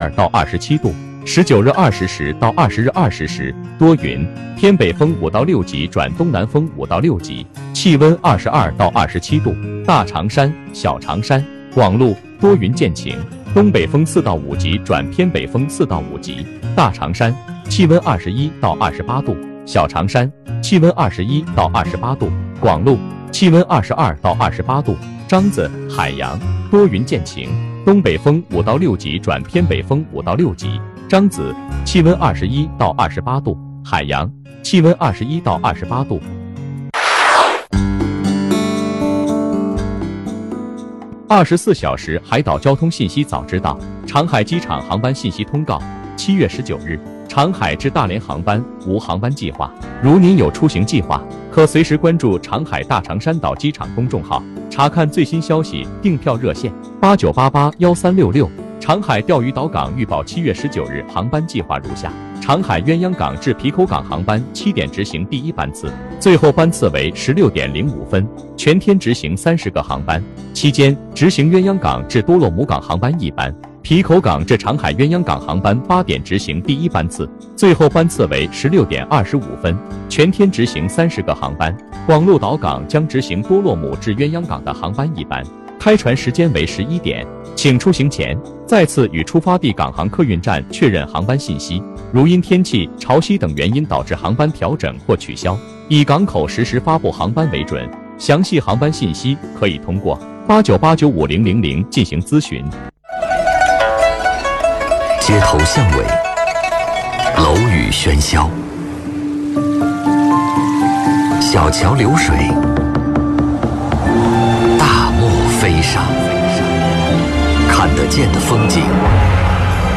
22到27度，19日20时到20日20时多云，偏北风5到6级转东南风5到6级，气温22到27度。大长山、小长山、广路多云见晴，东北风4到5级转偏北风4到5级。大长山气温21到28度，小长山气温21到28度，广路气温22到28度。张子、海洋多云见晴，东北风5到6级转偏北风5到6级。张子气温21到28度，海洋气温21到28度。24小时海岛交通信息早知道：长海机场航班信息通告，7月19日，长海至大连航班无航班计划。如您有出行计划，可随时关注长海大长山岛机场公众号，查看最新消息。订票热线：89881366。长海钓鱼岛港预报7月19日航班计划如下：长海鸳鸯港至皮口港航班7点执行第一班次，最后班次为16点05分，全天执行30个航班，期间执行鸳鸯港至多洛姆港航班1班，皮口港至长海鸳鸯港航班8点执行第一班次，最后班次为16点25分，全天执行30个航班。广鹿岛港将执行多洛姆至鸳鸯港的航班1班，开船时间为11点。请出行前再次与出发地港航客运站确认航班信息，如因天气、潮汐等原因导致航班调整或取消，以港口实时发布航班为准。详细航班信息可以通过89895000进行咨询。 街头巷尾，楼宇喧嚣，小桥流水，大漠飞沙，看得见的风景